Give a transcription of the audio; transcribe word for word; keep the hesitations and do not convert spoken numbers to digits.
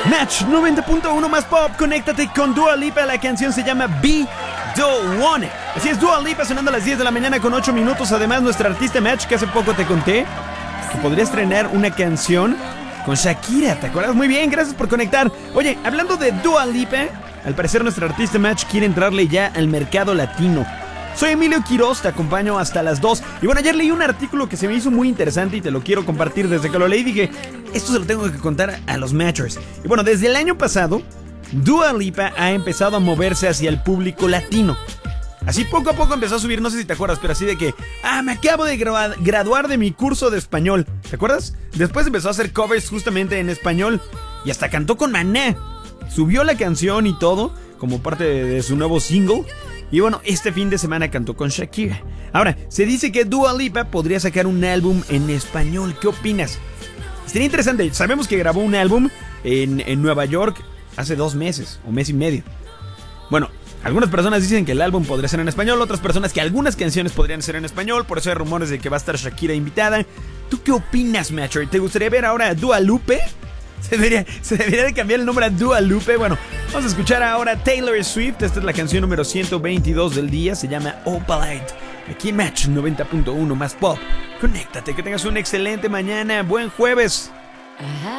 Match noventa punto uno más pop, conéctate con Dua Lipa, la canción se llama Be The One. Así es, Dua Lipa sonando a las diez de la mañana con ocho minutos. Además, nuestra artista Match, que hace poco te conté que podría estrenar una canción con Shakira, ¿te acuerdas? Muy bien, gracias por conectar. Oye, hablando de Dua Lipa, al parecer nuestra artista Match quiere entrarle ya al mercado latino. Soy Emilio Quiroz, te acompaño hasta las dos. Y bueno, ayer leí un artículo que se me hizo muy interesante y te lo quiero compartir. Desde que lo leí dije, esto se lo tengo que contar a los Matchers. Y bueno, desde el año pasado, Dua Lipa ha empezado a moverse hacia el público latino. Así poco a poco empezó a subir, no sé si te acuerdas, pero así de que, ah, me acabo de gra- graduar de mi curso de español. ¿Te acuerdas? Después empezó a hacer covers justamente en español y hasta cantó con Maná. Subió la canción y todo como parte de, de su nuevo single. Y bueno, este fin de semana cantó con Shakira. Ahora, se dice que Dua Lipa podría sacar un álbum en español. ¿Qué opinas? Sería interesante. Sabemos que grabó un álbum en, en Nueva York hace dos meses o mes y medio. Bueno, algunas personas dicen que el álbum podría ser en español, otras personas que algunas canciones podrían ser en español. Por eso hay rumores de que va a estar Shakira invitada. ¿Tú qué opinas, Matcher? ¿Te gustaría ver ahora a Dua Lupe? ¿Se debería, ¿Se debería de cambiar el nombre a Dua Lupe? Bueno, vamos a escuchar ahora Taylor Swift. Esta es la canción número ciento veintidós del día. Se llama Opalite. Aquí en Match noventa punto uno más pop. Conéctate, que tengas una excelente mañana. Buen jueves.